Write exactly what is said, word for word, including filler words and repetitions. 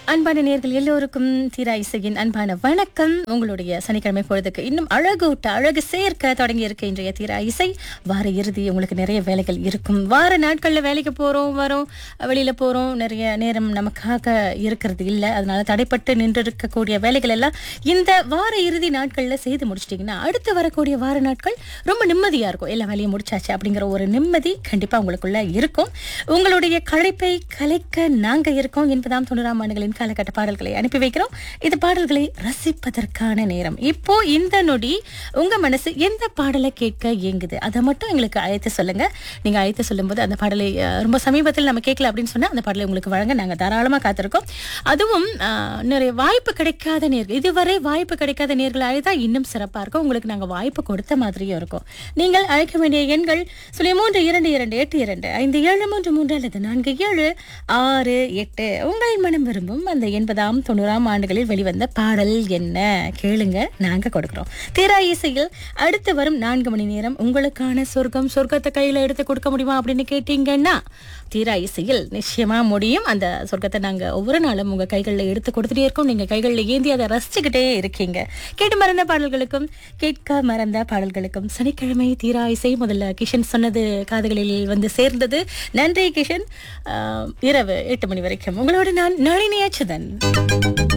அன்பான நேயர்கள் எல்லோருக்கும் தீரா இசையின் அன்பான வணக்கம். உங்களுடைய சனிக்கிழமை பொழுதுக்கு இன்னும் அழகூட்ட அழகு சேர்க்க தொடங்கி இருக்க இன்றைய தீரா இசை. வார இறுதி உங்களுக்கு நிறைய வேலைகள் இருக்கும். வார நாட்கள்ல வேலைக்கு போறோம் வரோம், வெளியில போறோம், நிறைய நேரம் நமக்காக இருக்கிறது இல்லை. அதனால தடைப்பட்டு நின்று இருக்கக்கூடிய வேலைகள் எல்லாம் இந்த வார இறுதி நாட்கள்ல செய்து முடிச்சிட்டிங்கன்னா அடுத்து வரக்கூடிய வார நாட்கள் ரொம்ப நிம்மதியா இருக்கும். எல்லா வேலையும் முடிச்சாச்சு அப்படிங்கிற ஒரு நிம்மதி கண்டிப்பா உங்களுக்குள்ள இருக்கும். உங்களுடைய களைப்பை கலைக்க நாங்க இருக்கோம். என்பதாம் தொண்ணூறாம் ஆண்டுகளின் காலகட்ட பாடல்களை அனுப்பி வைக்கிறோம். இது பாடல்களை ரசிப்பதற்கான நேரம். இப்போ இந்த நொடி உங்க மனசு எந்த பாடலை கேட்க இயங்குது அதை மட்டும் எங்களுக்கு அழைத்து சொல்லுங்க. நீங்க அழைத்து சொல்லும்போது அந்த பாடலை அஹ், ரொம்ப சமீபத்தில் நம்ம கேட்கல அப்படின்னு சொன்னா அந்த பாடலை உங்களுக்கு வழங்க நாங்க தாராளமா காத்திருக்கோம். அதுவும் அஹ், நிறைய வாய்ப்பு கிடைக்காத நேர்கள், இதுவரை வாய்ப்பு கிடைக்காத நேர்கள் அழைத்தா இன்னும் சிறப்பா இருக்கும். உங்களுக்கு நாங்க வாய்ப்பு கொடுத்த மாதிரியும் இருக்கும். நீங்கள் அழைக்க வேண்டிய எண்கள் சுழி மூன்று இரண்டு இரண்டு எட்டு இரண்டு ஐந்து ஏழு மூன்று மூன்று அல்லது நான்கு ஏழு ஆறு எட்டு. உங்கள் மனம் விரும்பும் அந்த எண்பதாம் தொண்ணூறாம் ஆண்டுகளில் வெளிவந்த பாடல் என்ன கேளுங்க, நாங்க கொடுக்கிறோம். தீரா இசையில் அடுத்து வரும் நான்கு மணி நேரம் உங்களுக்கான சொர்க்கம். சொர்க்கத்தை கையில எடுத்து கொடுக்க முடியுமா அப்படின்னு கேட்டீங்கன்னா தீரா இசையில் நிச்சயமா முடியும். அந்த சொர்க்கத்தை நாங்க ஒவ்வொரு நாளும் உங்க கைகளில் எடுத்து கொடுத்துட்டே இருக்கோம். நீங்க கைகளில் ஏந்தி அதை ரசிச்சுக்கிட்டே இருக்கீங்க. கேட்டு மறந்த பாடல்களுக்கும் கேட்க மறந்த பாடல்களுக்கும் சனிக்கிழமை தீரா இசை. முதல்ல கிஷன் சொன்னது காதுகளில் வந்து சேர்ந்தது. நன்றி கிஷன். ஆஹ், இரவு எட்டு மணி வரைக்கும் உங்களோட நான் நளினியாச்சுதன்.